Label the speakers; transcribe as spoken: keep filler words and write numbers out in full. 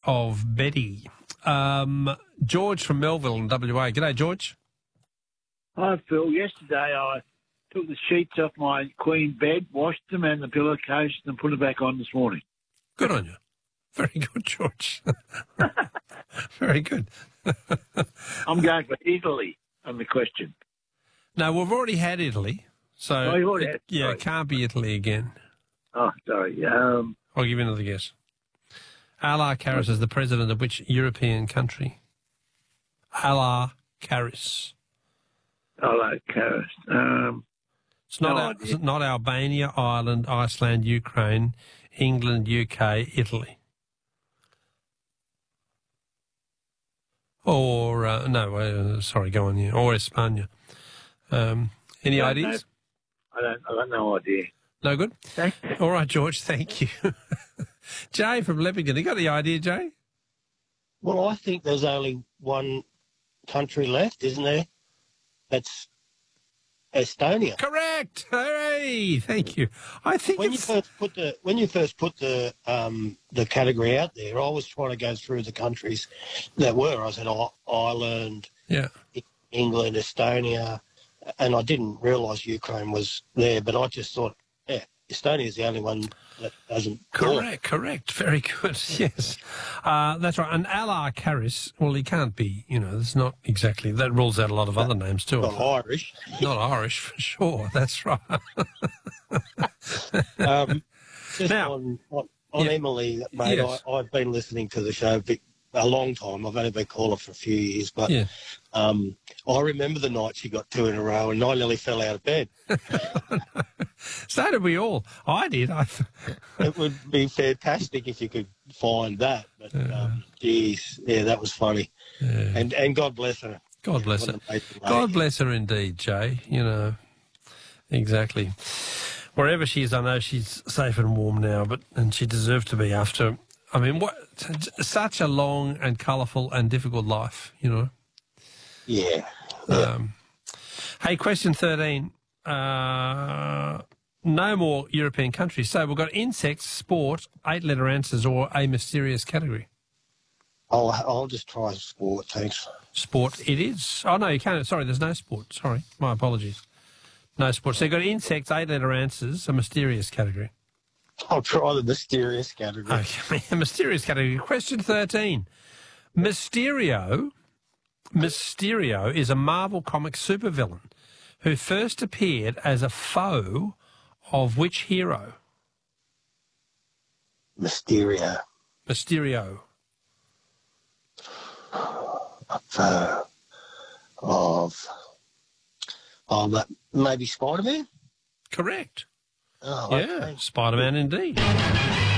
Speaker 1: of Betty. Um, George from Melville in W A. G'day, George.
Speaker 2: Hi, Phil. Yesterday I took the sheets off my queen bed, washed them and the pillowcase and put it back on this morning.
Speaker 1: Good on you. Very good, George. Very good.
Speaker 2: I'm going for Italy on the question.
Speaker 1: No, we've already had Italy. So,
Speaker 2: Oh, you already
Speaker 1: it,
Speaker 2: had-
Speaker 1: yeah,
Speaker 2: sorry.
Speaker 1: it can't be Italy again.
Speaker 2: Oh, sorry. Um,
Speaker 1: I'll give you another guess. Ala Karis is the president of which European country? Ala Karis.
Speaker 2: hello, Karis. Um,
Speaker 1: It's not,
Speaker 2: No
Speaker 1: Al-
Speaker 2: idea.
Speaker 1: it's not Albania, Ireland, Iceland, Ukraine, England, U K, Italy. Or, uh, no, uh, sorry, go on, yeah. Or España. Um, any
Speaker 2: I don't
Speaker 1: ideas?
Speaker 2: I don't. I got no idea.
Speaker 1: No good?
Speaker 2: Thanks.
Speaker 1: All right, George, thank you. Jay from Leppington, you got the idea, Jay?
Speaker 3: Well, I think there's only one country left, isn't there? That's Estonia.
Speaker 1: Correct. Hooray! Thank you. I think
Speaker 3: When you
Speaker 1: it's...
Speaker 3: first put the when you first put the um, the category out there, I was trying to go through the countries that were. I said oh, Ireland,
Speaker 1: Yeah.
Speaker 3: England, Estonia, and I didn't realise Ukraine was there. But I just thought, yeah, Estonia is the only one that doesn't.
Speaker 1: Correct, correct. Very good, yes. Uh, that's right. And Ala Karis, well, he can't be, you know, it's not exactly, that rules out a lot of other names too.
Speaker 3: Not Irish.
Speaker 1: Not Irish, for sure. That's right.
Speaker 3: Um, just
Speaker 1: Now-
Speaker 3: on, on, on
Speaker 1: Yeah.
Speaker 3: Emily, mate,
Speaker 1: Yes.
Speaker 3: I, I've been listening to the show a, bit, a long time. I've only been calling for a few years, but
Speaker 1: Yeah.
Speaker 3: um, I remember the night she got two in a row and I nearly fell out of bed.
Speaker 1: So did we all. I did. I th-
Speaker 3: It would be fantastic if you could find that. But, um, geez, yeah, that was funny. And and God bless her.
Speaker 1: God bless her.
Speaker 3: What an amazing
Speaker 1: God
Speaker 3: lady.
Speaker 1: bless her indeed, Jay. You know, exactly. Wherever she is, I know she's safe and warm now, but and she deserved to be after. I mean, what such a long and colourful and difficult life, you know.
Speaker 3: Yeah.
Speaker 1: Um, hey, question thirteen. Uh, no more European countries. So we've got insects, sport, eight-letter answers, or a mysterious category.
Speaker 3: I'll, I'll just try sport, thanks.
Speaker 1: Sport it is. Oh, no, you can't. Sorry, there's no sport. Sorry, my apologies. No sport. So you've got insects, eight-letter answers, a mysterious category.
Speaker 3: I'll try the mysterious category.
Speaker 1: Okay, a mysterious category. Question thirteen. Mysterio, Mysterio is a Marvel Comics supervillain who first appeared as a foe of which hero?
Speaker 3: Mysterio.
Speaker 1: Mysterio.
Speaker 3: Uh, of, oh, but maybe Spider-Man?
Speaker 1: Correct.
Speaker 3: Oh,
Speaker 1: Yeah,
Speaker 3: okay.
Speaker 1: Spider-Man indeed.